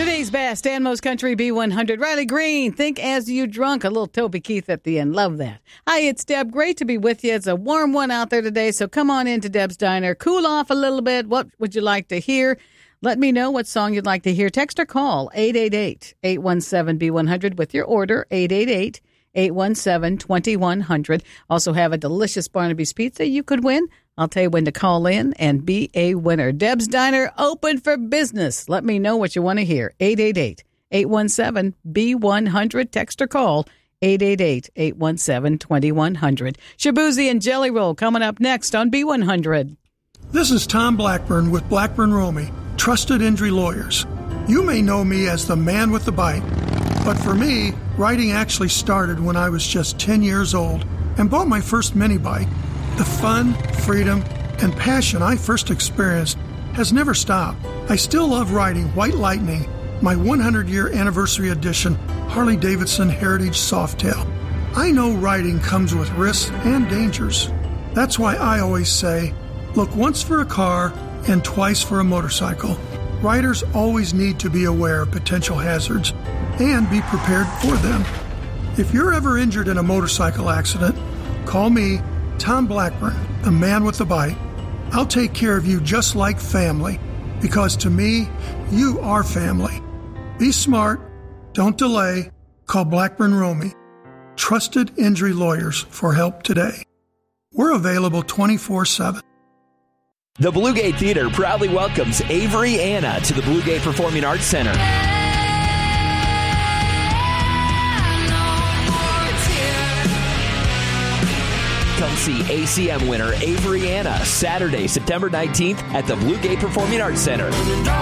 Today's best and most country B100. Riley Green, Think As You Drunk. A little Toby Keith at the end. Love that. Hi, it's Deb. Great to be with you. It's a warm one out there today, so come on into Deb's Diner. Cool off a little bit. What would you like to hear? Let me know what song you'd like to hear. Text or call 888-817-B100 with your order, 888-817-2100. Also have a delicious Barnaby's Pizza you could win. I'll tell you when to call in and be a winner. Deb's Diner, open for business. Let me know what you want to hear. 888-817-B100. Text or call 888-817-2100. Shabuzi and Jelly Roll coming up next on B100. This is Tom Blackburn with Blackburn Romey, Trusted Injury Lawyers. You may know me as the man with the bite, but for me, writing actually started when I was just 10 years old and bought my first mini bike. The fun, freedom, and passion I first experienced has never stopped. I still love riding White Lightning, my 100-year anniversary edition Harley-Davidson Heritage Softail. I know riding comes with risks and dangers. That's why I always say, look once for a car and twice for a motorcycle. Riders always need to be aware of potential hazards and be prepared for them. If you're ever injured in a motorcycle accident, call me, Tom Blackburn, the man with the bite. I'll take care of you just like family, because to me, you are family. Be smart, don't delay, call Blackburn Romey, Trusted Injury Lawyers for help today. We're available 24/7. The Bluegate Theater proudly welcomes Avery Anna to the Bluegate Performing Arts Center. Come see ACM winner Avery Anna Saturday, September 19th at the Bluegate Performing Arts Center.